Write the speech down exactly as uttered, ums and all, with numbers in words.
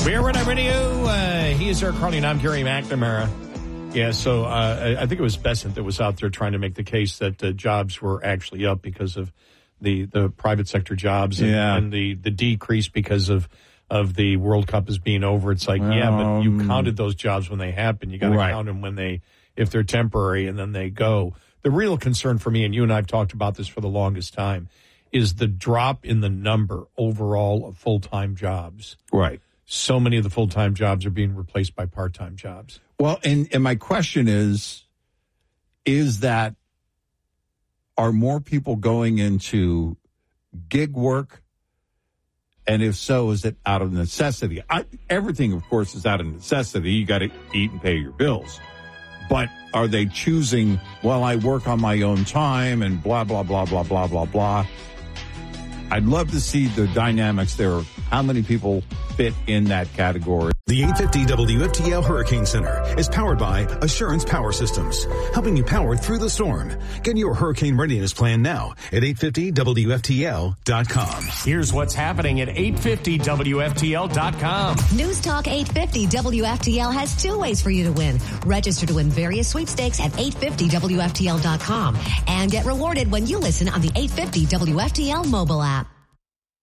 We're Red Eye Radio. Uh, he is Eric Carney, and I'm Gary McNamara. Yeah, so uh, I think it was Bessent that was out there trying to make the case that uh, jobs were actually up because of the, the private sector jobs and, yeah. and the, the decrease because of, of the World Cup as being over. It's like, um, yeah, but you counted those jobs when they happen. You got to right. count them when they, if they're temporary and then they go. The real concern for me, and you and I have talked about this for the longest time, is the drop in the number overall of full-time jobs. Right. So many of the full-time jobs are being replaced by part-time jobs. Well, and, and my question is, is that, are more people going into gig work? And if so, is it out of necessity? I, everything, of course, is out of necessity. You got to eat and pay your bills. But are they choosing, well, I work on my own time and blah, blah, blah, blah, blah, blah, blah. I'd love to see the dynamics there of how many people fit in that category. The eight fifty W F T L Hurricane Center is powered by Assurance Power Systems, helping you power through the storm. Get your hurricane readiness plan now at eight fifty W F T L dot com. Here's what's happening at eight fifty W F T L dot com. News Talk eight fifty W F T L has two ways for you to win. Register to win various sweepstakes at eight fifty W F T L dot com and get rewarded when you listen on the eight fifty W F T L mobile app.